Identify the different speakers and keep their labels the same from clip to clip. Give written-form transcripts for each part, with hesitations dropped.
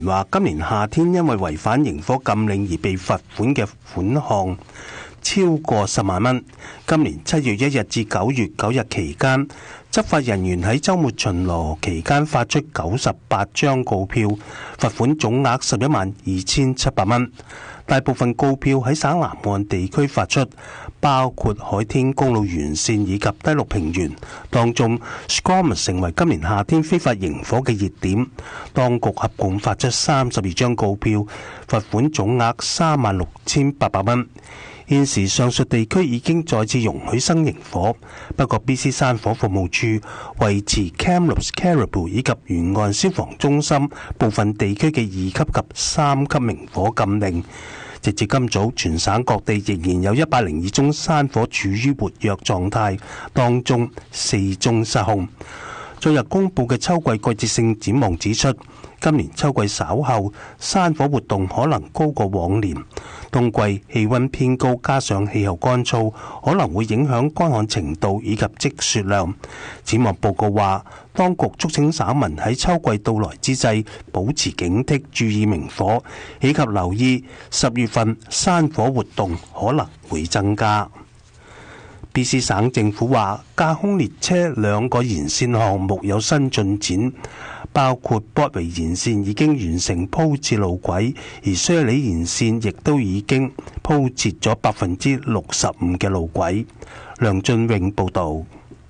Speaker 1: 話今年夏天因為違反營火禁令而被罰款嘅款項超過10萬蚊。今年7月1日至9月9日期間，執法人員喺週末巡邏期間發出98張告票，罰款總額112700蚊。大部分告票喺省南岸地區發出，包括海天公路沿線以及低陸平原。當中 Squamish 成為今年夏天非法營火嘅熱點，當局合共發出32張告票，罰款總額36800蚊。現時上述地區已經再次容許生營火，不過 BC 山火服務處維持 Kamloops、Caribou 以及沿岸消防中心部分地區嘅2級及3級明火禁令。直至今早，全省各地仍然有102宗山火處於活躍狀態，當中4宗失控。昨日公布嘅秋季季節性展望指出，今年秋季稍後山火活動可能高過往年。冬季氣溫偏高，加上氣候乾燥，可能會影響乾旱程度以及積雪量。展望報告話，當局促請省民喺秋季到來之際保持警惕，注意明火，以及留意10月份山火活動可能會增加。BC 省政府話，架空列車2個延線項目有新進展，包括 Broadway 延線已經完成鋪設路軌，而薛里延線亦都已經鋪設咗65%嘅路軌。梁俊榮報導。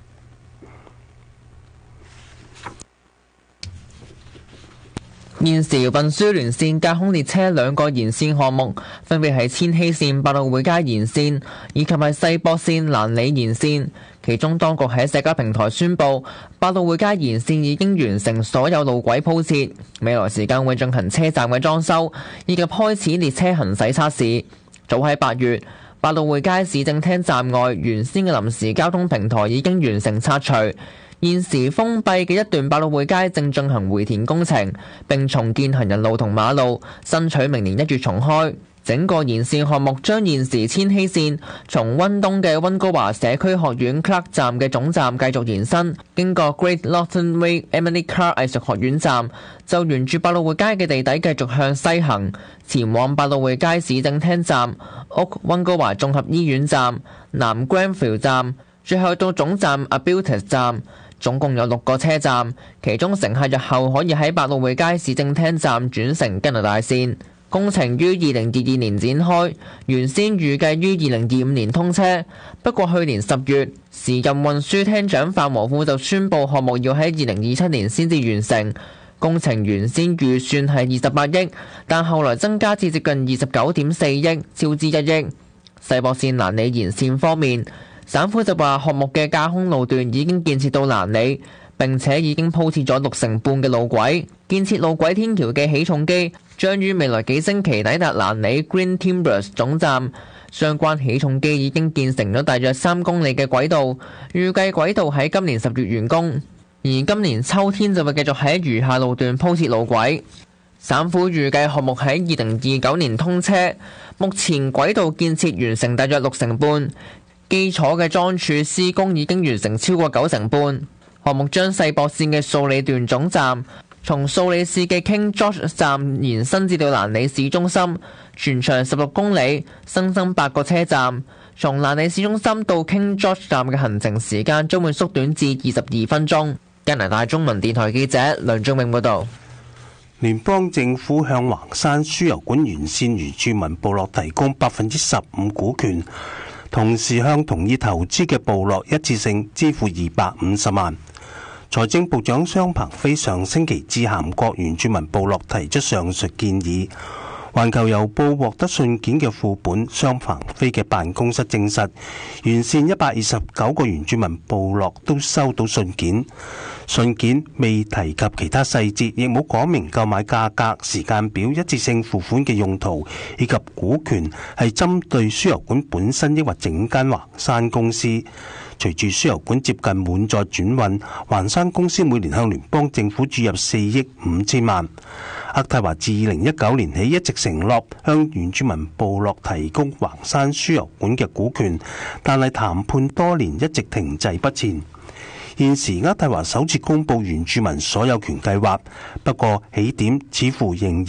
Speaker 2: 現時運輸聯線架空列車2個延線項目，分別係千禧線百老匯街延線以及係世博線蘭里延線。其中當局喺社交平台宣布，百老匯街延線已經完成所有路軌鋪設，未來時間會進行車站嘅裝修，以及開始列車行駛測試。早喺8月，百老匯街市政廳站外原先嘅臨時交通平台已經完成拆除。現時封閉嘅一段百老匯街正進行回填工程，並重建行人路同馬路，爭取明年1月重開。整個延線項目將現時千禧線從溫東嘅溫哥華社區學院 Clark 站嘅總站繼續延伸，經過 Great Northern Way Emily Carr 藝術學院站，就沿住百老匯街嘅地底繼續向西行，前往百老匯街市政廳站、溫哥華綜合醫院站、南 Granville 站，最後到總站 Abilton 站。總共有6個車站，其中乘客日後可以喺百老匯街市政廳站轉乘加拿大線。工程於2022年展開，原先預計於2025年通車。不過去年10月，時任運輸廳長范和富就宣布項目要喺2027年先至完成。工程原先預算係28億，但後來增加至接近29.4億，超支1億。世博線蘭里延線方面，省府就話項目嘅架空路段已經建設到蘭里，並且已經鋪設咗60%半嘅路軌。建設路軌天橋嘅起重機將於未來幾星期抵達蘭里 Green Timbers 總站，相關起重機已經建成咗大約3公里嘅軌道，預計軌道喺今年10月完工，而今年秋天就會繼續喺餘下路段鋪設路軌。省府預計項目喺2029年通車，目前軌道建設完成大約60%半。基礎嘅樁柱施工已經完成超過90%半。項目將世博線嘅素里段總站從素里市嘅 King George 站延伸至到蘭里市中心，全長16公里，新增8個車站。從蘭里市中心到 King George 站嘅行程時間將會縮短至22分鐘。加拿大中文電台記者梁仲明報導。
Speaker 1: 聯邦政府向橫山輸油管沿線原住民部落提供15%股權，同時向同意投資嘅部落一次性支付250萬。財政部長商鵬飛上星期致函各原住民部落提出上述建議。環球郵報獲得信件嘅副本，商鵬飛嘅辦公室證實，沿線129個原住民部落都收到信件。信件未提及其他細節，亦冇講明購買價格、時間表、一次性付款嘅用途，以及股權係針對輸油管本身抑或整間橫山公司。隨住輸油管接近滿載轉運，橫山公司每年向聯邦政府注入4億5千萬。渥太華自2019年起一直承諾向原住民部落提供橫山輸油管嘅股權，但係談判多年一直停滯不前。 現時渥太華首次公布原住民所有權計劃，不過起點似乎仍